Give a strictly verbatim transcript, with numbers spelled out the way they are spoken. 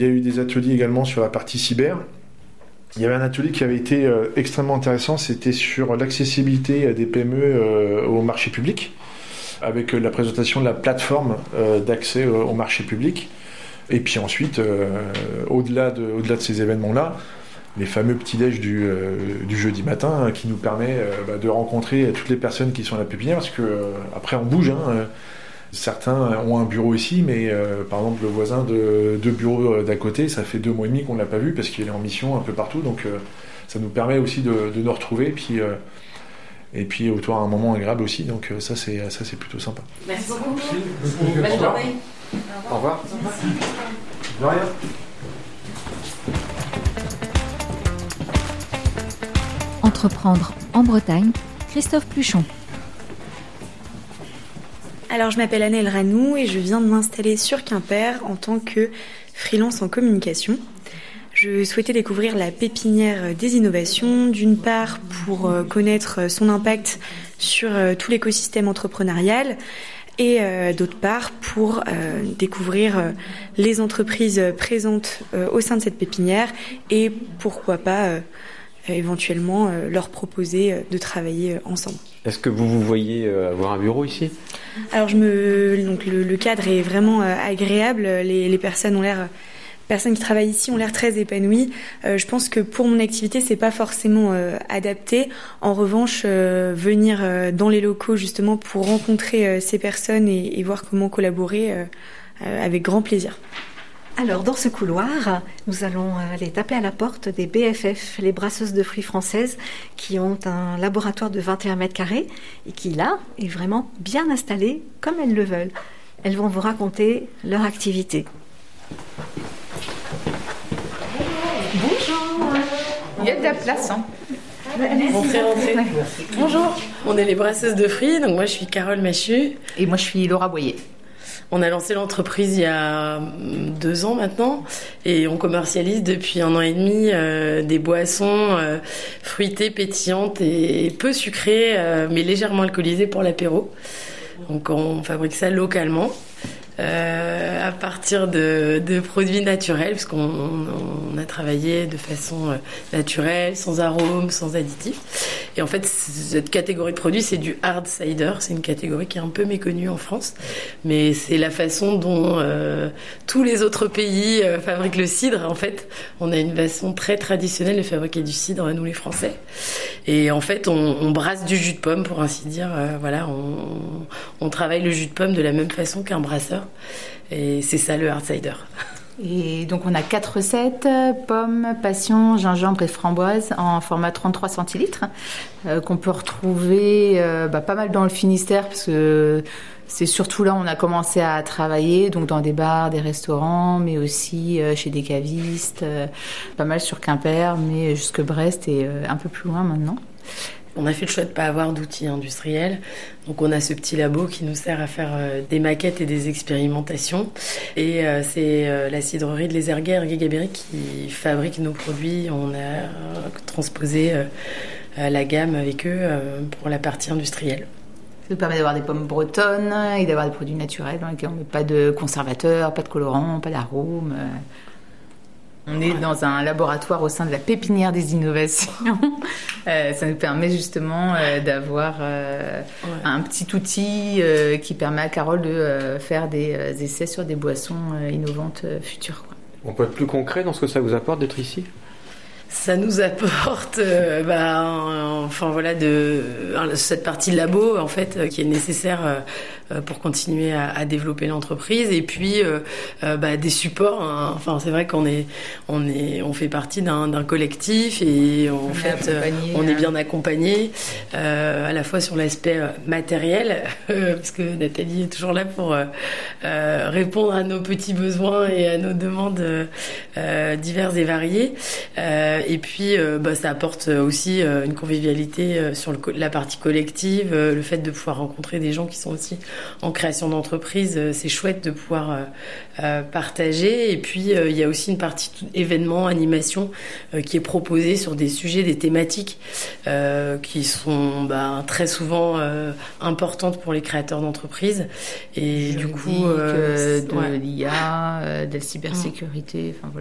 Il y a eu des ateliers également sur la partie cyber. Il y avait un atelier qui avait été euh, extrêmement intéressant, c'était sur l'accessibilité des P M E euh, au marché public, avec euh, la présentation de la plateforme euh, d'accès euh, au marché public. Et puis ensuite, euh, au-delà de, au-delà de ces événements-là, les fameux petits-déj du, euh, du jeudi matin hein, qui nous permet euh, bah, de rencontrer toutes les personnes qui sont à la pépinière, parce que euh, après on bouge. Hein, euh, certains ont un bureau ici, mais euh, par exemple le voisin de deux bureaux d'à côté, ça fait deux mois et demi qu'on ne l'a pas vu parce qu'il est en mission un peu partout. Donc euh, ça nous permet aussi de, de nous retrouver, et puis, euh, et puis autour d'un moment agréable aussi. Donc euh, ça, c'est, ça c'est plutôt sympa. Merci beaucoup. Bonne journée. Au revoir. De rien. Entreprendre en Bretagne, Christophe Pluchon. Alors je m'appelle Annelle Ranou et je viens de m'installer sur Quimper en tant que freelance en communication. Je souhaitais découvrir la pépinière des innovations, d'une part pour connaître son impact sur tout l'écosystème entrepreneurial et euh, d'autre part pour euh, découvrir euh, les entreprises présentes euh, au sein de cette pépinière et pourquoi pas euh, éventuellement euh, leur proposer euh, de travailler euh, ensemble. Est-ce que vous vous voyez euh, avoir un bureau ici ? Alors je me donc le, le cadre est vraiment euh, agréable, les, les personnes ont l'air personnes qui travaillent ici ont l'air très épanouies. Euh, je pense que pour mon activité, c'est pas forcément euh, adapté. En revanche, euh, venir euh, dans les locaux justement pour rencontrer euh, ces personnes et, et voir comment collaborer euh, euh, avec grand plaisir. Alors, dans ce couloir, nous allons aller taper à la porte des B F F, les brasseuses de fruits françaises, qui ont un laboratoire de vingt et un mètres carrés et qui, là, est vraiment bien installé comme elles le veulent. Elles vont vous raconter leur activité. Bonjour. Il y a de la place, hein. Rentrez, rentrez. Bonjour. On est les brasseuses de fruits, donc moi je suis Carole Machu. Et moi je suis Laura Boyer. On a lancé l'entreprise il y a deux ans maintenant et on commercialise depuis un an et demi euh, des boissons euh, fruitées, pétillantes et peu sucrées, euh, mais légèrement alcoolisées pour l'apéro. Donc on fabrique ça localement. Euh, à partir de, de produits naturels, parce qu'on on, on a travaillé de façon naturelle, sans arômes, sans additifs. Et en fait, cette catégorie de produits, c'est du hard cider. C'est une catégorie qui est un peu méconnue en France, mais c'est la façon dont euh, tous les autres pays euh, fabriquent le cidre. En fait, on a une façon très traditionnelle de fabriquer du cidre, nous les Français. Et en fait, on, on brasse du jus de pomme, pour ainsi dire. Euh, voilà, on, on travaille le jus de pomme de la même façon qu'un brasseur. Et c'est ça le hard cider. Et donc on a quatre recettes, pommes, passion, gingembre et framboise en format trente-trois centilitres euh, qu'on peut retrouver euh, bah, pas mal dans le Finistère parce que c'est surtout là où on a commencé à travailler, donc dans des bars, des restaurants, mais aussi euh, chez des cavistes, euh, pas mal sur Quimper, mais jusque Brest et euh, un peu plus loin maintenant. On a fait le choix de ne pas avoir d'outils industriels. Donc on a ce petit labo qui nous sert à faire euh, des maquettes et des expérimentations. Et euh, c'est euh, la cidrerie de l'Ezerguet, Erguet-Gabéry, qui fabrique nos produits. On a euh, transposé euh, la gamme avec eux euh, pour la partie industrielle. Ça nous permet d'avoir des pommes bretonnes et d'avoir des produits naturels dans lesquels on ne met pas de conservateurs, pas de colorants, pas d'arômes. On est dans un laboratoire au sein de la pépinière des innovations. Euh, ça nous permet justement euh, d'avoir euh, ouais. un petit outil euh, qui permet à Carole de euh, faire des euh, essais sur des boissons euh, innovantes euh, futures, quoi. On peut être plus concret dans ce que ça vous apporte d'être ici ? Ça nous apporte, euh, bah, enfin voilà, de cette partie labo en fait euh, qui est nécessaire euh, pour continuer à, à développer l'entreprise et puis euh, euh, bah, des supports. Hein. Enfin c'est vrai qu'on est, on est, on fait partie d'un, d'un collectif et en on fait euh, on est bien accompagné euh, à la fois sur l'aspect matériel euh, parce que Nathalie est toujours là pour euh, euh, répondre à nos petits besoins et à nos demandes euh, diverses et variées. Euh, Et puis, euh, bah, ça apporte aussi euh, une convivialité euh, sur le co- la partie collective, euh, le fait de pouvoir rencontrer des gens qui sont aussi en création d'entreprise, c'est chouette de pouvoir euh, euh, partager. Et puis euh, il y a aussi une partie événements, animation euh, qui est proposée sur des sujets, des thématiques euh, qui sont bah, très souvent euh, importantes pour les créateurs d'entreprise. Et Juridique, du coup, euh, de ouais. l'I A, de la cybersécurité. Enfin, voilà.